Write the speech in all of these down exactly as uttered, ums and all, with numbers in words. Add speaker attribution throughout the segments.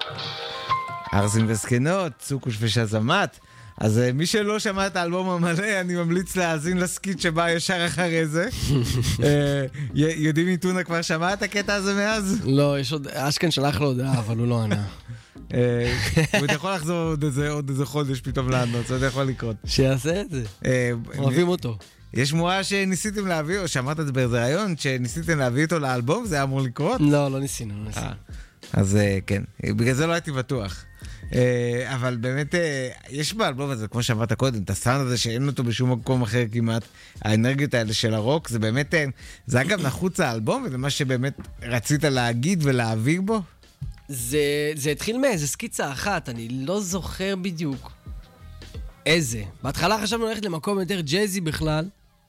Speaker 1: ארזים וזקנות, צוקוש ושזמת. אז מי שלא שמע את האלבום המלא, אני ממליץ להאזין לסקיט שבא ישר אחרי זה. יודעים איתונה כבר שמע את הקטע הזה מאז?
Speaker 2: לא, יש עוד, אשכן שלח לו הודעה, אבל הוא לא ענה.
Speaker 1: הוא יכול לחזור עוד איזה חודש פתאום לענות, זה יכול לקרות.
Speaker 2: שיעשה את זה. אוהבים אותו.
Speaker 1: יש מועה שניסיתם להביא, או שאמרת את זה באיזה רעיון, שניסיתם להביא אותו לאלבום, זה היה אמור לקרות?
Speaker 2: לא, לא ניסינו, לא ניסינו.
Speaker 1: אז כן, בגלל זה לא הייתי בטוח. אבל באמת, יש באלבום הזה, כמו שאמרת קודם, את הסאונד הזה שאין אותו בשום מקום אחר כמעט, האנרגיות האלה של הרוק, זה באמת, זה היה גם נחוץ האלבום, וזה מה שבאמת רצית להגיד ולהעביר בו?
Speaker 2: זה, זה התחיל מאיזה סקיצה אחת, אני לא זוכר בדיוק איזה. בהתחלה חשבנו ללכת למקום יותר ג'אזי בכלל,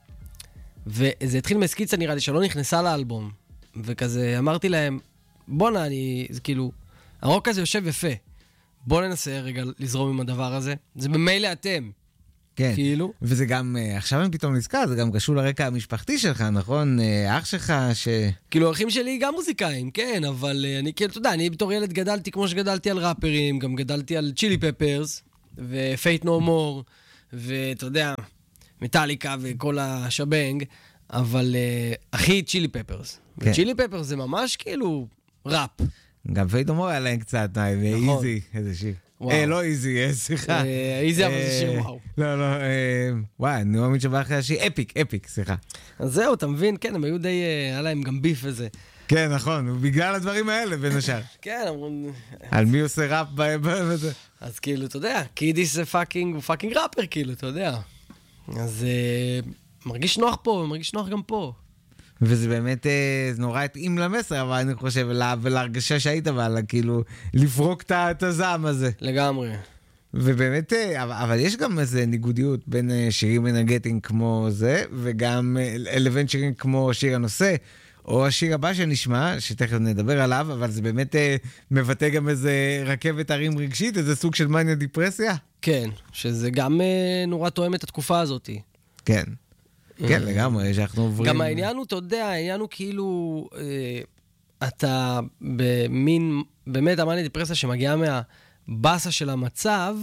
Speaker 2: וזה התחיל מסקיצה נראה לי שלא נכנסה לאלבום, וכזה אמרתי להם, בונה, אני, זה כאילו, הרוק הזה יושב יפה, בוא ננסה רגע לזרום עם הדבר הזה, זה במילא אתם.
Speaker 1: כן,
Speaker 2: כאילו.
Speaker 1: וזה גם, עכשיו אני פתאום נזכר, זה גם קשור לרקע המשפחתי שלך, נכון? אח שלך ש...
Speaker 2: כאילו, האחים שלי גם מוזיקאים, כן, אבל אני, כאילו, אתה יודע, אני בתור ילד גדלתי כמו שגדלתי על ראפרים, גם גדלתי על צ'ילי פפרס, ופייט נו מור, ואתה יודע, מטליקה וכל השבנג, אבל הכי צ'ילי פפרס.
Speaker 1: כן.
Speaker 2: וצ'ילי פפרס זה ממש כאילו ראפ.
Speaker 1: גם פייט נו מור היה להם קצת, ואיזי, איזה שיר. אה, לא איזי, סליחה.
Speaker 2: איזי, אבל זה שיר וואו.
Speaker 1: לא, לא, וואי, אני מאמין שבא אחרי השיר, אפיק, אפיק, סליחה.
Speaker 2: אז זהו, אתה מבין, כן, הם היו די, היה להם גם ביף וזה.
Speaker 1: כן, נכון, בגלל הדברים האלה, בין השאר.
Speaker 2: כן, אמרו...
Speaker 1: על מי עושה ראפ בזה?
Speaker 2: אז כאילו, אתה יודע, קידיס זה פאקינג, הוא פאקינג ראפר, כאילו, אתה יודע. אז מרגיש נוח פה, מרגיש נוח גם פה.
Speaker 1: וזה באמת נורא התאים למסר, אבל אני חושב, ולהרגשה שהיית, אבל כאילו, לפרוק את הזעם הזה.
Speaker 2: לגמרי.
Speaker 1: ובאמת, אבל יש גם איזה ניגודיות בין שירים אנרגטיים כמו זה, וגם לבין שירים כמו שיר הנושא, או השיר הבא שנשמע, שתכף נדבר עליו, אבל זה באמת מבטא גם איזה רכבת הרים רגשית, איזה סוג של מניה דיפרסיה.
Speaker 2: כן, שזה גם נורא תואם את התקופה הזאת.
Speaker 1: כן. כן, לגמרי, שאנחנו עוברים...
Speaker 2: גם העניין הוא, אתה יודע, העניין הוא כאילו, אה, אתה במין, באמת, המאניה דיפרסיה שמגיעה מהבאסה של המצב,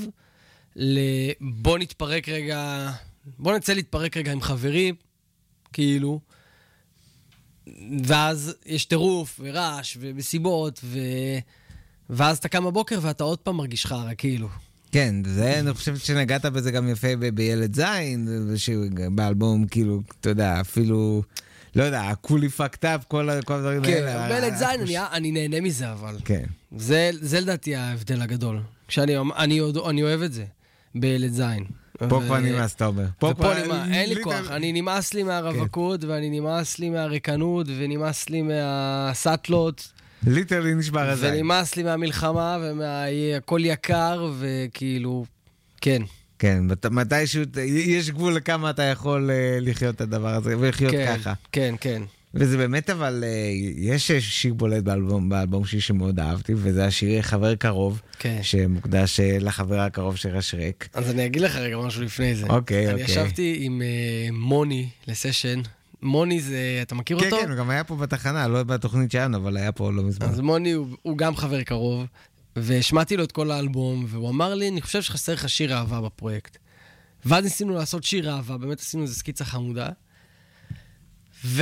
Speaker 2: לבוא נתפרק רגע, בוא נצא להתפרק רגע עם חברים, כאילו, ואז יש טירוף ורעש ומסיבות, ו... ואז אתה קם בבוקר ואתה עוד פעם מרגיש חרא, כאילו.
Speaker 1: כן, זה, אני חושבת שנגעת בזה גם יפה ב- בילד זין, באלבום, כאילו, אתה יודע, אפילו, לא יודע, כולי פקטאפ, כל הדברים האלה.
Speaker 2: כן, בילד זין, אני, אני נהנה מזה, אבל.
Speaker 1: כן.
Speaker 2: זה, זה לדעתי ההבדל הגדול. כשאני, אני, אני אוהב את זה, בילד זין.
Speaker 1: פה כבר נמאס, אתה אומר.
Speaker 2: פה נמאס, אין לי כוח. אני נמאס לי מהרווקות, ואני נמאס לי מהריקנות, ונמאס לי מהסטלות.
Speaker 1: ליטרלי נשבר הזין.
Speaker 2: ונמאס לי מהמלחמה, ומהכל יקר, וכאילו, כן.
Speaker 1: כן, מתישהו, יש גבול לכמה אתה יכול לחיות את הדבר הזה, ולחיות ככה.
Speaker 2: כן, כן.
Speaker 1: וזה באמת, אבל יש שיר בולט באלבום, באלבום שלי שמאוד אהבתי, וזה השיר חבר קרוב, שמוקדש לחבר הקרוב של רשרק.
Speaker 2: אז אני אגיד לך רגע משהו לפני זה.
Speaker 1: אוקיי, אוקיי.
Speaker 2: אני ישבתי עם מוני לסשן, מוני זה, אתה מכיר אותו?
Speaker 1: כן, כן, הוא גם היה פה בתחנה, לא בתוכנית שלנו, אבל היה פה לא מזמן.
Speaker 2: אז מוני הוא, הוא גם חבר קרוב, והשמעתי לו את כל האלבום, והוא אמר לי, אני חושב שחסר לך שיר אהבה בפרויקט. ואז ניסינו לעשות שיר אהבה, באמת עשינו איזו סקיצה חמודה, ו...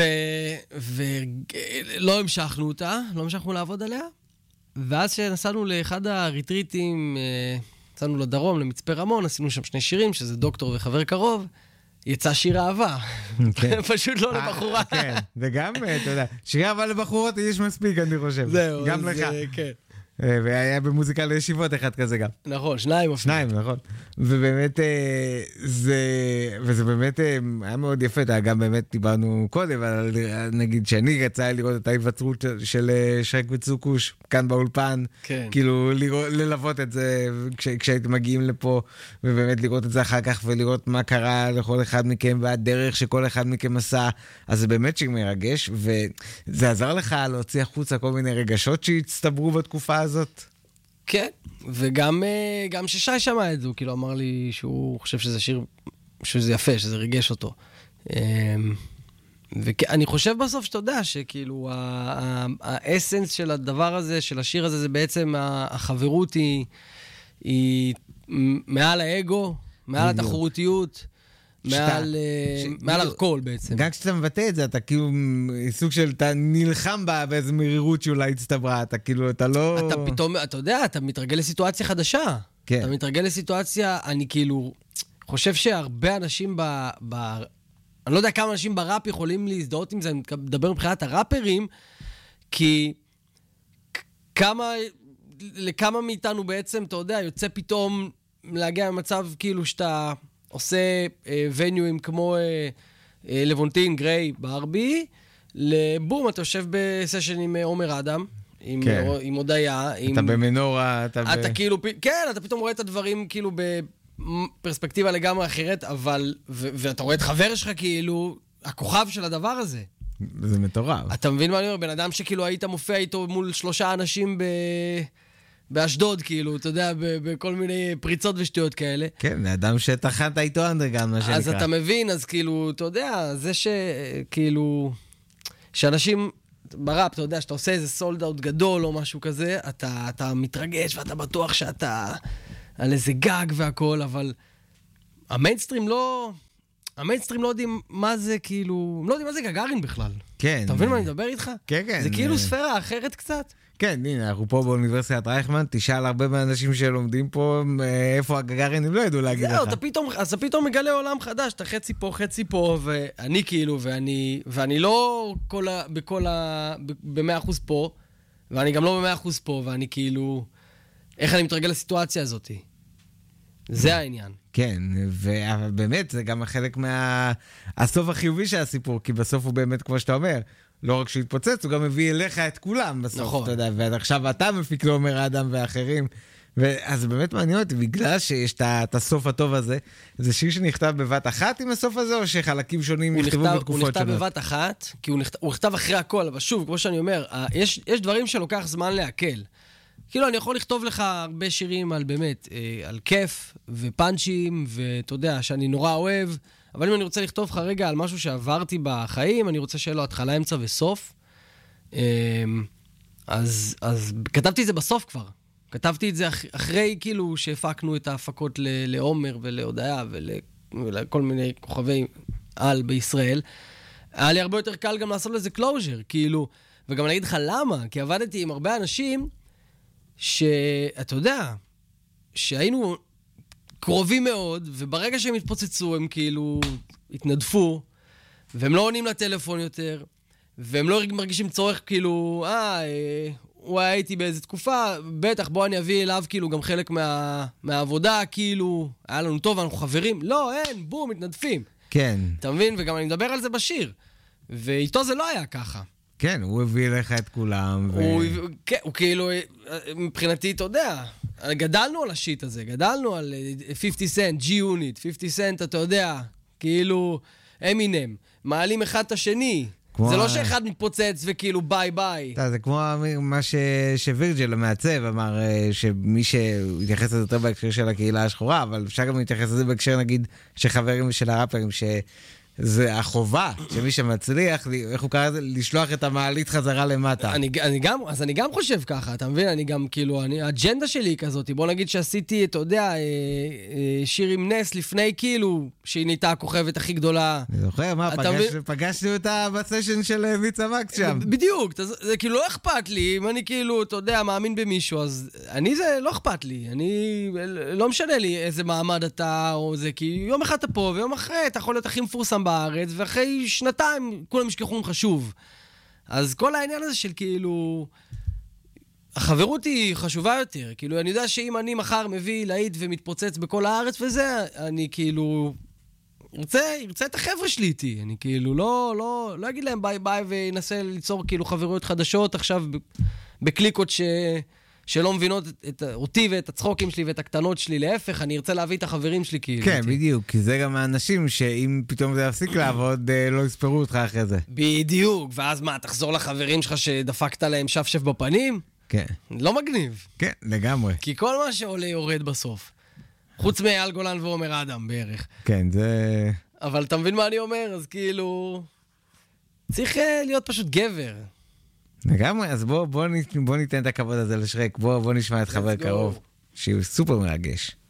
Speaker 2: ולא המשכנו אותה, לא המשכנו לעבוד עליה, ואז שנסענו לאחד הריטריטים, נסענו לדרום, למצפה רמון, עשינו שם שני שירים, שזה דוקטור וחבר קרוב, יצא שיר אהבה, פשוט לא לבחורה.
Speaker 1: כן, וגם, אתה יודע, שיר אהבה לבחורות יש מספיק, אני חושב.
Speaker 2: זהו,
Speaker 1: גם לך.
Speaker 2: כן.
Speaker 1: והיה במוזיקה לישיבות אחד כזה גם.
Speaker 2: נכון, שניים.
Speaker 1: שניים, נכון. ובאמת, זה, וזה באמת היה מאוד יפה, גם באמת דיברנו קודם, אבל נגיד שאני רצה לראות את ההיווצרות של שרק וצוקוש, כאן באולפן, כאילו ללוות את זה כשהייתם מגיעים לפה, ובאמת לראות את זה אחר כך, ולראות מה קרה לכל אחד מכם, והדרך שכל אחד מכם עשה, אז זה באמת שיר מרגש, וזה עזר לך להוציא החוצה כל מיני רגשות שהצטברו בתקופה הזאת?
Speaker 2: כן, וגם גם ששי שמע את זה, הוא כאילו אמר לי שהוא חושב שזה שיר, שזה יפה, שזה ריגש אותו. ואני חושב בסוף שאתה יודע שכאילו האסנס של הדבר הזה, של השיר הזה, זה בעצם החברות היא, היא מעל האגו, מעל התחרותיות, מעל, מעל הכל בעצם.
Speaker 1: גם כשאתה מבטא את זה, אתה כאילו סוג של, אתה נלחם בה באיזו מרירות שאולי הצטברה, אתה כאילו, אתה לא...
Speaker 2: אתה פתאום, אתה יודע, אתה מתרגל לסיטואציה חדשה.
Speaker 1: כן.
Speaker 2: אתה מתרגל לסיטואציה, אני כאילו חושב שהרבה אנשים ב... ב אני לא יודע כמה אנשים בראפ יכולים להזדהות עם זה, אני מדבר מבחינת הראפרים, כי כמה, לכמה מאיתנו בעצם, אתה יודע, יוצא פתאום להגיע למצב כאילו שאתה עושה אה, וניואים כמו אה, אה, לבונטין, גריי, ברבי, לבום, אתה יושב בסשן עם עומר אדם, עם, כן. או, עם הודיה.
Speaker 1: אתה
Speaker 2: עם...
Speaker 1: במנורה, אתה,
Speaker 2: אתה
Speaker 1: ב...
Speaker 2: כאילו, כן, אתה פתאום רואה את הדברים כאילו ב... פרספקטיבה לגמרי אחרת, אבל, ו- ואתה רואה את חבר שלך כאילו, הכוכב של הדבר הזה.
Speaker 1: זה מטורף.
Speaker 2: אתה מבין מה אני אומר? בן אדם שכאילו היית מופיע איתו מול שלושה אנשים ב... באשדוד, כאילו, אתה יודע, ב- בכל מיני פריצות ושטויות כאלה.
Speaker 1: כן, אדם שתחת איתו אנדרגן, מה שנקרא.
Speaker 2: אז אתה מבין, אז כאילו, אתה יודע, זה שכאילו, שאנשים בראפ, אתה יודע, שאתה עושה איזה סולד אאוט גדול או משהו כזה, אתה, אתה מתרגש ואתה בטוח שאתה... על איזה גג והכל, אבל המיינסטרים לא... המיינסטרים לא יודעים מה זה, כאילו... הם לא יודעים מה זה גגארין בכלל.
Speaker 1: כן.
Speaker 2: אתה מבין מה אני מדבר איתך?
Speaker 1: כן, כן.
Speaker 2: זה כאילו ספירה אחרת קצת.
Speaker 1: כן, הנה, אנחנו פה באוניברסיטת רייכמן, תשאל הרבה מהאנשים שלומדים פה איפה הגגארין, הם לא ידעו להגיד לך.
Speaker 2: זהו, אתה פתאום, אז אתה פתאום מגלה עולם חדש, אתה חצי פה, חצי פה, ואני כאילו, ואני, ואני לא כל ה... בכל ה... ב-מאה אחוז פה, ואני גם לא ב-מאה אחוז פה, ואני כאילו... איך אני מתרגל לסיטואציה הזאת? זה העניין.
Speaker 1: כן, ובאמת זה גם חלק מהסוף החיובי של הסיפור, כי בסוף הוא באמת, כמו שאתה אומר, לא רק שהוא התפוצץ, הוא גם מביא אליך את כולם בסוף, נכון. אתה יודע, ועכשיו אתה מפיק לו אומר האדם ואחרים, אז באמת מעניין אותי, בגלל שיש את הסוף הטוב הזה, זה שיר שנכתב בבת אחת עם הסוף הזה, או שחלקים שונים נכתבו בתקופות שונות?
Speaker 2: הוא נכתב בבת אחת, כי הוא נכתב, הוא נכתב אחרי הכל, אבל שוב, כמו שאני אומר, יש, יש דברים שלוקח זמן להקל. כאילו, אני יכול לכתוב לך הרבה שירים על באמת, אה, על כיף ופאנצ'ים, ואתה יודע, שאני נורא אוהב, אבל אם אני רוצה לכתוב לך רגע על משהו שעברתי בחיים, אני רוצה שיהיה לו התחלה, אמצע וסוף. אה, אז, אז כתבתי את זה בסוף כבר. כתבתי את זה אח, אחרי, כאילו, שהפקנו את ההפקות ל, לעומר ולהודיה ול, ולכל מיני כוכבי על בישראל. היה לי הרבה יותר קל גם לעשות לזה קלוז'ר, כאילו, וגם אני אגיד לך למה, כי עבדתי עם הרבה אנשים, שאתה יודע, שהיינו קרובים מאוד, וברגע שהם התפוצצו, הם כאילו התנדפו, והם לא עונים לטלפון יותר, והם לא מרגישים צורך כאילו, אה, הוא היה איתי באיזו תקופה, בטח בוא אני אביא אליו כאילו גם חלק מה, מהעבודה, כאילו, היה לנו טוב, אנחנו חברים. לא, אין, בום, מתנדפים.
Speaker 1: כן.
Speaker 2: אתה מבין? וגם אני מדבר על זה בשיר. ואיתו זה לא היה ככה.
Speaker 1: כן, הוא הביא לך את כולם. ו...
Speaker 2: הוא, כן, הוא כאילו, מבחינתי, אתה יודע, גדלנו על השיט הזה, גדלנו על חמישים סנט, G-Unit, חמישים סנט, אתה יודע, כאילו, אמינם, מעלים אחד את השני. זה לא שאחד מתפוצץ וכאילו ביי ביי.
Speaker 1: זה כמו מה שווירג'ל המעצב אמר, שמי שהתייחס לזה יותר בהקשר של הקהילה השחורה, אבל אפשר גם להתייחס לזה בהקשר נגיד שחברים של הראפרים, שזה החובה שמי שמצליח, איך הוא קרא לזה, לשלוח את המעלית חזרה למטה.
Speaker 2: אני, אני גם, אז אני גם חושב ככה, אתה מבין? אני גם כאילו, אני, האג'נדה שלי היא כזאת, בוא נגיד שעשיתי, אתה יודע, שיר עם נס לפני כאילו, שהיא נהייתה הכוכבת הכי גדולה.
Speaker 1: אני זוכר, מה, פגש, פגשנו אותה בסשן של ויצה מקס שם.
Speaker 2: בדיוק, זה, זה כאילו לא אכפת לי, אם אני כאילו, אתה יודע, מאמין במישהו, אז אני זה לא אכפת לי, אני, לא משנה לי איזה מעמד אתה או זה, כי יום אחד אתה פה, ויום אחרי אתה יכול להיות הכי מפורסם בארץ, ואחרי שנתיים כולם ישכחו לך שוב. אז כל העניין הזה של כאילו, החברות היא חשובה יותר. כאילו, אני יודע שאם אני מחר מביא להיט ומתפוצץ בכל הארץ וזה, אני כאילו, ירצה, ירצה את החבר'ה שלי איתי. אני כאילו לא, לא, לא אגיד להם ביי ביי וינסה ליצור כאילו חברויות חדשות עכשיו בקליקות ש... שלא מבינות את, את, אותי ואת הצחוקים שלי ואת הקטנות שלי, להפך, אני ארצה להביא את החברים שלי כאילו.
Speaker 1: כן, אותי. בדיוק, כי זה גם האנשים שאם פתאום זה יפסיק לעבוד, לא יספרו אותך אחרי זה.
Speaker 2: בדיוק, ואז מה, תחזור לחברים שלך שדפקת להם שף שף בפנים?
Speaker 1: כן.
Speaker 2: לא מגניב.
Speaker 1: כן, לגמרי.
Speaker 2: כי כל מה שעולה יורד בסוף. חוץ מאייל גולן ועומר אדם בערך.
Speaker 1: כן, זה...
Speaker 2: אבל אתה מבין מה אני אומר? אז כאילו... צריך אה, להיות פשוט גבר.
Speaker 1: לגמרי, אז בוא, בוא, בוא ניתן את הכבוד הזה לשרק, בוא, בוא נשמע את חבר קרוב, שהוא סופר מרגש.